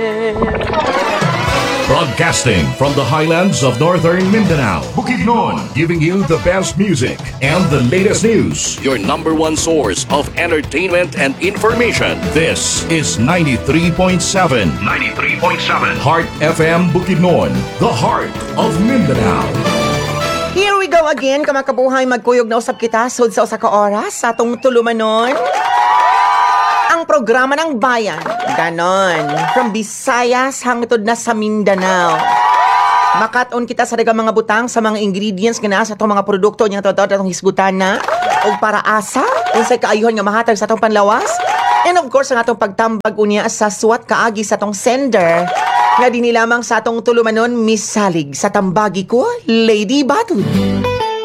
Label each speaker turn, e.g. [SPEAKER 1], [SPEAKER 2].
[SPEAKER 1] Broadcasting from the highlands of northern Mindanao, Bukidnon, giving you the best music and the latest news. Your number one source of entertainment and information. This is 93.7. 93.7. Heart FM Bukidnon, the heart of Mindanao.
[SPEAKER 2] Here we go again, kamakabuhay, magkuyog na usap kita, sud sa usa ka oras, sa atong tulumanon. Ang programa ng bayan, ganon, from Visayas hangtod na sa Mindanao. Makaton kita sa dagang mga butang sa mga ingredients nga naa sa itong mga produkto niyang itong hisgutan na o para asa, unsay kaayuhan nga mahatag sa itong panlawas. And of course, ang atong pagtambag unya sa suwat kaagi sa itong sender nga dinilamang sa atong tulumanon, Miss Salig, sa tambagi ko, Lady Batud.